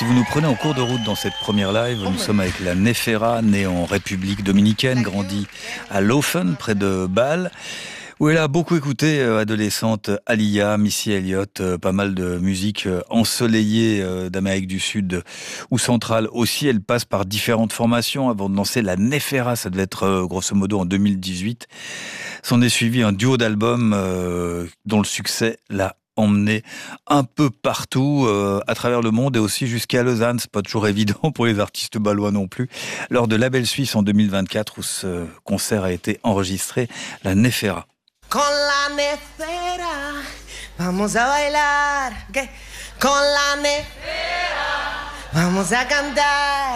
Si vous nous prenez en cours de route dans cette première live, nous sommes avec la Néféra, née en République dominicaine, grandie à Laufen, près de Bâle, où elle a beaucoup écouté, adolescente, Aaliyah, Missy Elliott, pas mal de musique ensoleillée d'Amérique du Sud ou centrale aussi. Elle passe par différentes formations avant de lancer la Néféra, ça devait être grosso modo en 2018. S'en est suivi un duo d'albums dont le succès l'a emmené un peu partout à travers le monde et aussi jusqu'à Lausanne. C'est pas toujours évident pour les artistes bâlois non plus. Lors de Label Suisse en 2024 où ce concert a été enregistré, la Néféra. Con la Néféra, vamos a bailar, okay. Con la Néféra, vamos a cantar.